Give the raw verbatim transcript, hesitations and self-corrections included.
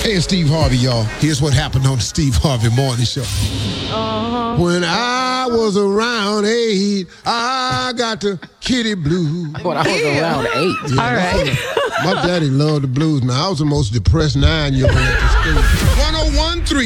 Hey, it's Steve Harvey, y'all. Here's what happened on the Steve Harvey Morning Show. Uh-huh. When I was around eight, I got the kitty blues. When I was around eight. Yeah, All right. My daddy loved the blues, man. I was the most depressed nine-year-old at the school. one oh one point three